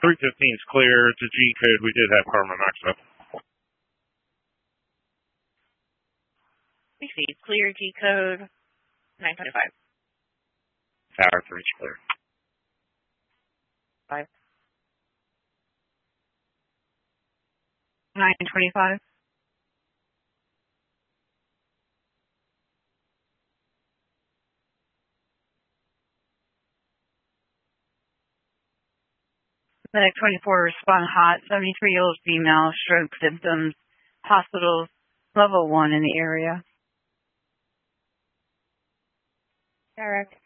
315 is clear. It's a G code. We did have carbon monoxide. We see clear G code 925. Tower 3 is clear. 5. 925. Medic 24, respond hot, 73-year-old female, stroke symptoms, hospital level 1 in the area. Direct.